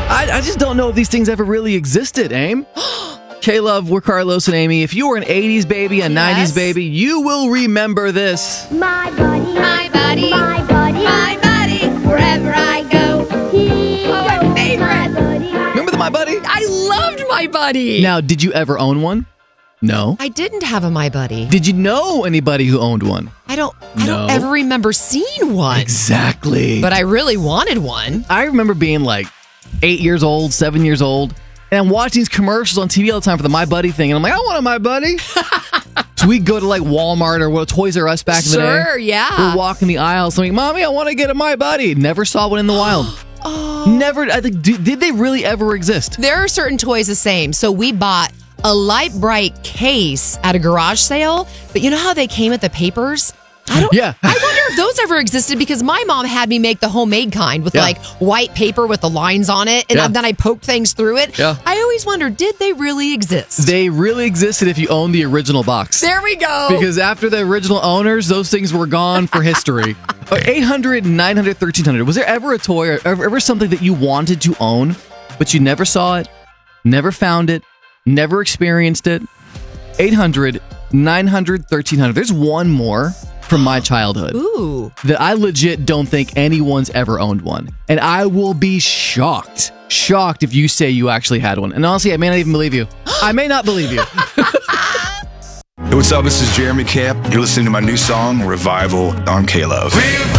I just don't know if these things ever really existed, Aim. K-Love, we're Carlos and Amy. If you were an 80s baby, a 90s baby, you will remember this. My buddy, My buddy, my buddy, my buddy, wherever I go. My favorite. Remember the My Buddy? I loved My Buddy. Now, did you ever own one? No. I didn't have a My Buddy. Did you know anybody who owned one? I don't No. ever remember seeing one. Exactly. But I really wanted one. I remember being like 8 years old, 7 years old, and I'm watching these commercials on TV all the time for the My Buddy thing, and I'm like, I want a My Buddy. So we'd go to like Walmart or Toys R Us back in the day. Sure, yeah. We're walking the aisles, I'm like, Mommy, I want to get a My Buddy. Never saw one in the wild. Never. I think. Did they really ever exist? There are certain toys the same. So we bought a light bright case at a garage sale, but you know how they came with the papers? Yeah. I wonder if those ever existed because my mom had me make the homemade kind with like white paper with the lines on it, and then I poked things through it. Yeah. I always wondered, did they really exist? They really existed if you owned the original box. There we go. Because after the original owners, those things were gone for history. 800, 900, 1300. Was there ever a toy or ever something that you wanted to own, but you never saw it, never found it, never experienced it? 800, 900, 1300. There's one more from my childhood. Ooh. That I legit don't think anyone's ever owned one. And I will be shocked if you say you actually had one. And honestly, I may not even believe you. I may not believe you. Hey, what's up? This is Jeremy Camp. You're listening to my new song, Revival, on K-Love.